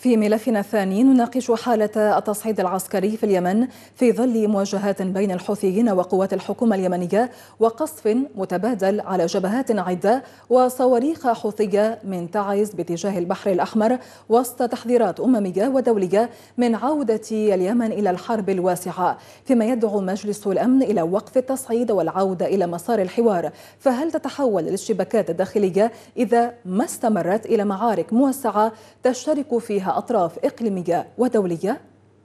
في ملفنا الثاني نناقش حالة التصعيد العسكري في اليمن في ظل مواجهات بين الحوثيين وقوات الحكومة اليمنية وقصف متبادل على جبهات عدة وصواريخ حوثية من تعز باتجاه البحر الأحمر، وسط تحذيرات أممية ودولية من عودة اليمن إلى الحرب الواسعة، فيما يدعو مجلس الأمن إلى وقف التصعيد والعودة إلى مسار الحوار. فهل تتحول الاشتباكات الداخلية إذا ما استمرت إلى معارك موسعة تشترك فيها أطراف إقليمية ودولية؟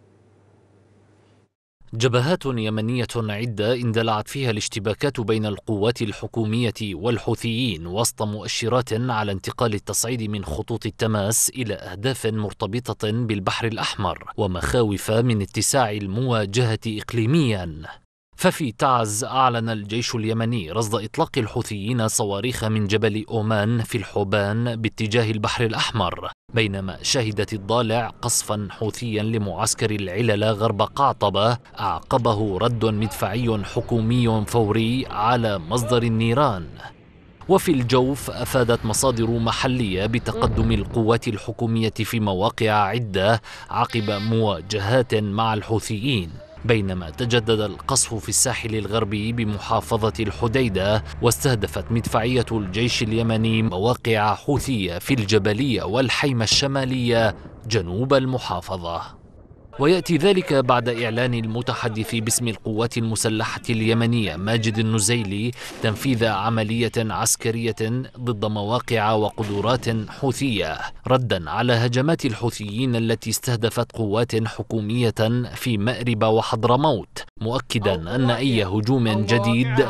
جبهات يمنية عدة اندلعت فيها الاشتباكات بين القوات الحكومية والحوثيين وسط مؤشرات على انتقال التصعيد من خطوط التماس إلى أهداف مرتبطة بالبحر الأحمر ومخاوف من اتساع المواجهة إقليميا. ففي تعز أعلن الجيش اليمني رصد إطلاق الحوثيين صواريخ من جبل أومان في الحوبان باتجاه البحر الأحمر، بينما شهدت الضالع قصفا حوثيا لمعسكر العلل غرب قعطبة أعقبه رد مدفعي حكومي فوري على مصدر النيران. وفي الجوف أفادت مصادر محلية بتقدم القوات الحكومية في مواقع عدة عقب مواجهات مع الحوثيين، بينما تجدد القصف في الساحل الغربي بمحافظة الحديدة، واستهدفت مدفعية الجيش اليمني مواقع حوثية في الجبلية والحيمة الشمالية جنوب المحافظة. ويأتي ذلك بعد إعلان المتحدث باسم القوات المسلحة اليمنية ماجد النزيلي تنفيذ عملية عسكرية ضد مواقع وقدرات حوثية ردا على هجمات الحوثيين التي استهدفت قوات حكومية في مأرب وحضرموت، مؤكدا أن أي هجوم جديد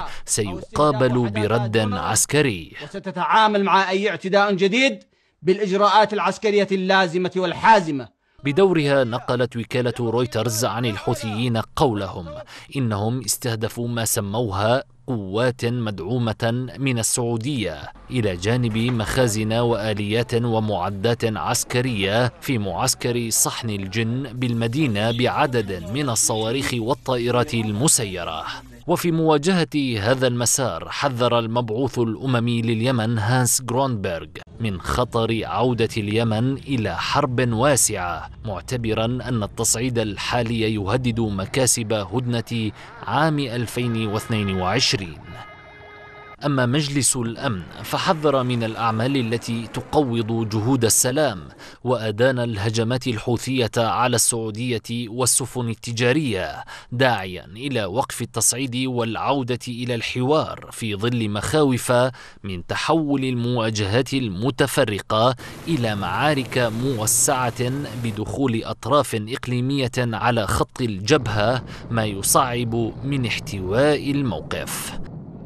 سيقابل برد عسكري، وستتعامل مع أي اعتداء جديد بالإجراءات العسكرية اللازمة والحازمة. بدورها نقلت وكالة رويترز عن الحوثيين قولهم إنهم استهدفوا ما سموها قوات مدعومة من السعودية إلى جانب مخازن وآليات ومعدات عسكرية في معسكر صحن الجن بالمدينة بعدد من الصواريخ والطائرات المسيرة. وفي مواجهة هذا المسار حذر المبعوث الأممي لليمن هانس غرونبرغ من خطر عودة اليمن إلى حرب واسعة، معتبرا أن التصعيد الحالي يهدد مكاسب هدنة عام 2022. أما مجلس الأمن فحذر من الأعمال التي تقوض جهود السلام، وأدان الهجمات الحوثية على السعودية والسفن التجارية، داعيا إلى وقف التصعيد والعودة إلى الحوار في ظل مخاوف من تحول المواجهات المتفرقة إلى معارك موسعة بدخول أطراف إقليمية على خط الجبهة، ما يصعب من احتواء الموقف.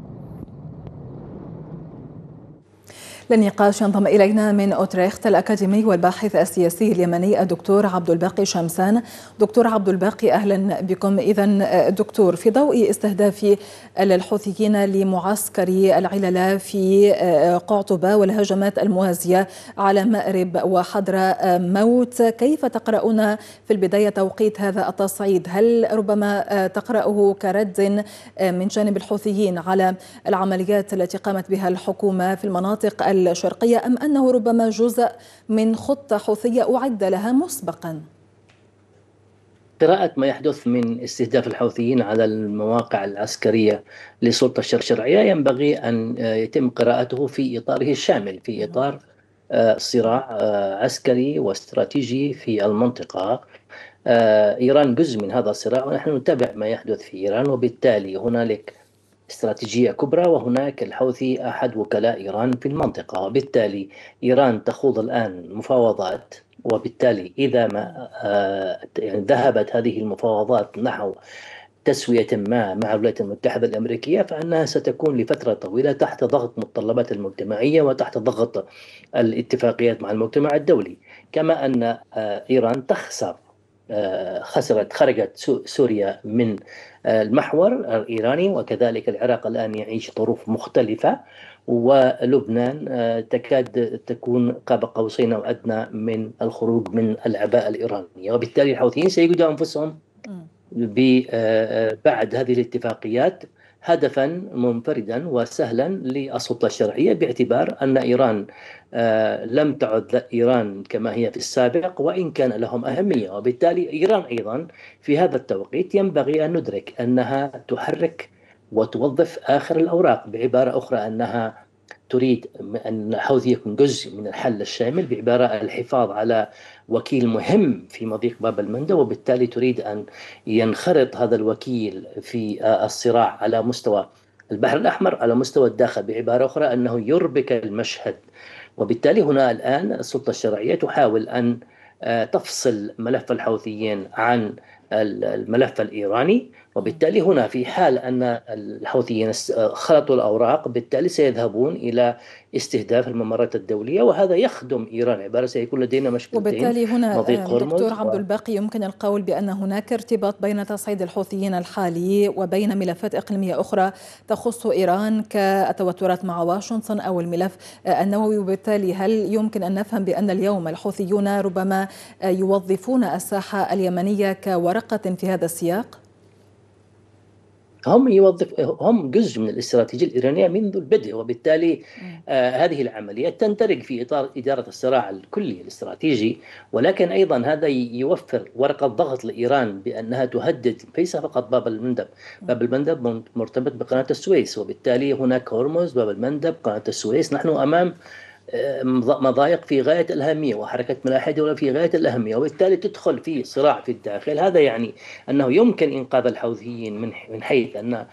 للنقاش ينضم إلينا من أوتريخت الأكاديمي والباحث السياسي اليمني الدكتور عبد الباقي شمسان. دكتور عبد الباقي، أهلا بكم. إذن دكتور، في ضوء استهداف الحوثيين لمعسكر العلل في قعطبة والهجمات الموازية على مأرب وحضر موت، كيف تقرؤون في البداية توقيت هذا التصعيد؟ هل ربما تقرأه كرد من جانب الحوثيين على العمليات التي قامت بها الحكومة في المناطق الشرقية، أم أنه ربما جزء من خطة حوثية أعد لها مسبقا؟ قراءة ما يحدث من استهداف الحوثيين على المواقع العسكرية للسلطة الشرعية ينبغي أن يتم قراءته في إطاره الشامل، في إطار صراع عسكري واستراتيجي في المنطقة. إيران جزء من هذا الصراع، ونحن نتابع ما يحدث في إيران، وبالتالي هنالك استراتيجية كبرى، وهناك الحوثي أحد وكلاء إيران في المنطقة، وبالتالي إيران تخوض الآن مفاوضات، وبالتالي إذا ما ذهبت هذه المفاوضات نحو تسوية ما مع الولايات المتحدة الأمريكية، فإنها ستكون لفترة طويلة تحت ضغط متطلبات المجتمعية وتحت ضغط الاتفاقيات مع المجتمع الدولي. كما أن إيران خرجت سوريا من المحور الإيراني، وكذلك العراق الآن يعيش ظروف مختلفة، ولبنان تكاد تكون قاب قوسين أو أدنى من الخروج من العباءة الإيرانية. وبالتالي الحوثيين سيجدوا أنفسهم بعد هذه الاتفاقيات هدفا منفردا وسهلا للسلطة الشرعية، باعتبار أن إيران لم تعد إيران كما هي في السابق، وإن كان لهم أهمية. وبالتالي إيران أيضا في هذا التوقيت ينبغي أن ندرك أنها تحرك وتوظف آخر الأوراق، بعبارة أخرى أنها تريد أن الحوثي يكون جزء من الحل الشامل، بعبارة الحفاظ على وكيل مهم في مضيق باب المندب، وبالتالي تريد أن ينخرط هذا الوكيل في الصراع على مستوى البحر الأحمر، على مستوى الداخل، بعبارة أخرى أنه يربك المشهد. وبالتالي هنا الآن السلطة الشرعية تحاول أن تفصل ملف الحوثيين عن الملف الإيراني، وبالتالي هنا في حال أن الحوثيين خلطوا الأوراق بالتالي سيذهبون إلى استهداف الممرات الدولية، وهذا يخدم إيران، عبارة سيكون لدينا مشكلتين. وبالتالي هنا مضيق هرمز دكتور عبد الباقي يمكن القول بأن هناك ارتباط بين تصعيد الحوثيين الحالي وبين ملفات إقليمية أخرى تخص إيران كالتوترات مع واشنطن أو الملف النووي. وبالتالي هل يمكن أن نفهم بأن اليوم الحوثيون ربما يوظفون الساحة اليمنية كورقة في هذا السياق؟ هم جزء من الاستراتيجية الإيرانية منذ البدء، وبالتالي هذه العمليات تندرج في إطار إدارة الصراع الكلي الاستراتيجي، ولكن أيضا هذا يوفر ورقة ضغط لإيران بأنها تهدد ليس فقط باب المندب. باب المندب مرتبط بقناة السويس، وبالتالي هناك هرمز، باب المندب، قناة السويس. نحن أمام مضايق في غاية الأهمية، وحركة ملاحة دولة في غاية الأهمية، وبالتالي تدخل في صراع في الداخل. هذا يعني أنه يمكن إنقاذ الحوثيين من حيث أن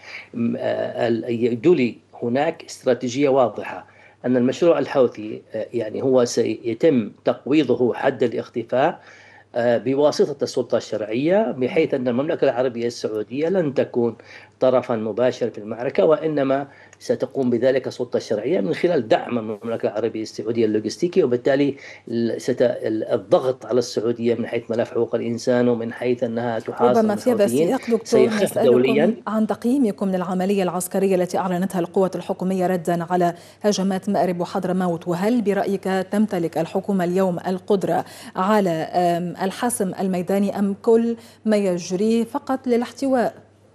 هناك استراتيجية واضحة أن المشروع الحوثي يعني هو سيتم تقويضه حد الاختفاء بواسطة السلطة الشرعية، بحيث أن المملكة العربية السعودية لن تكون طرفا مباشر في المعركة، وإنما ستقوم بذلك السلطة الشرعية من خلال دعم المملكة العربية السعودية اللوجستيكي. وبالتالي الضغط على السعودية من حيث ملف حقوق الإنسان ومن حيث أنها تحاصر ربما في هذا السياق دكتور نسألكم عن تقييمكم للعملية العسكرية التي أعلنتها القوات الحكومية ردا على هجمات مأرب وحضرموت، وهل برأيك تمتلك الحكومة اليوم القدرة على الحسم الميداني أم كل ما يجري فقط للاحتواء؟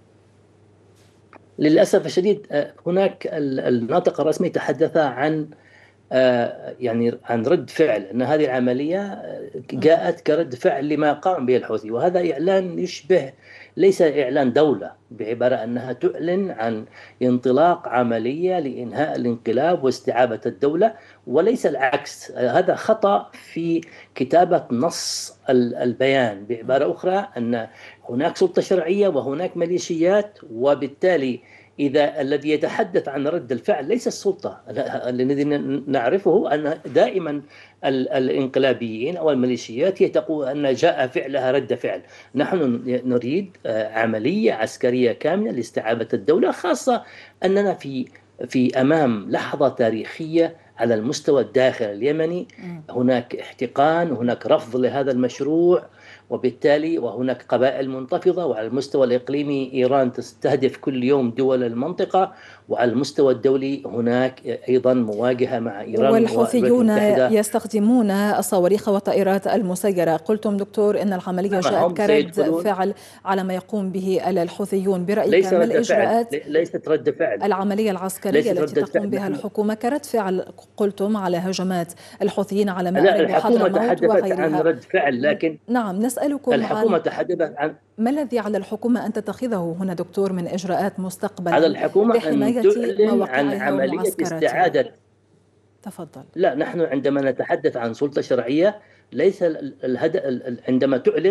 للأسف الشديد هناك الناطق الرسمي تحدث عن عن رد فعل، أن هذه العملية جاءت كرد فعل لما قام به الحوثي، وهذا إعلان يشبه ليس إعلان دولة، بعبارة أنها تعلن عن انطلاق عملية لإنهاء الانقلاب واستعابة الدولة، وليس العكس. هذا خطأ في كتابة نص البيان، بعبارة أخرى أن هناك سلطة شرعية وهناك ميليشيات، وبالتالي إذا الذي يتحدث عن رد الفعل ليس السلطة. الذي نعرفه أن دائما الانقلابيين أو الميليشيات تقول أن جاء فعلها رد فعل. نحن نريد عملية عسكرية كاملة لاستعابة الدولة، خاصة أننا في أمام لحظة تاريخية على المستوى الداخل اليمني. هناك احتقان، هناك رفض لهذا المشروع، وبالتالي وهناك قبائل منتفضة. وعلى المستوى الإقليمي إيران تستهدف كل يوم دول المنطقة، وعلى المستوى الدولي هناك أيضا مواجهة مع إيران. والحوثيون يستخدمون الصواريخ والطائرات المسيرة. قلتم دكتور أن العملية جاءت كرد فعل على ما يقوم به الحوثيون. برأيك ما الإجراءات؟ ليست رد فعل. العملية العسكرية التي تقوم بها الحكومة كرد فعل قلتم على هجمات الحوثيين على مأرب وحضرموت وغيرها. عن رد فعل، لكن نعم نسألكم الحكومة تحدثت عن ما الذي على الحكومة أن تتخذه هنا دكتور من إجراءات مستقبلا على الحكومة لحماية أن تعلن عن عملية استعادة. تفضل. لا، نحن عندما نتحدث عن سلطة شرعية ليس الهدف عندما تعلن